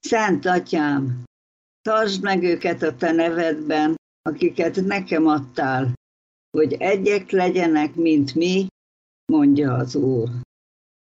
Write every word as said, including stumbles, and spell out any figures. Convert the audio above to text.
Szent Atyám, tartsd meg őket a te nevedben, akiket nekem adtál, hogy egyek legyenek, mint mi, mondja az Úr.